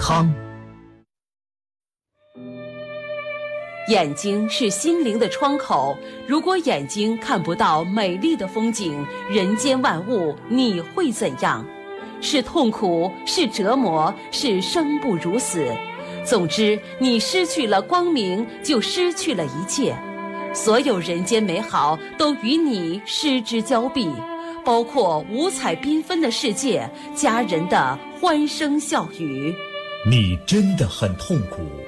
康。 眼睛是心灵的窗口，如果眼睛看不到美丽的风景，人间万物，你会怎样？是痛苦，是折磨，是生不如死。总之，你失去了光明，就失去了一切。所有人间美好都与你失之交臂，包括五彩缤纷的世界，家人的欢声笑语。 你真的很痛苦，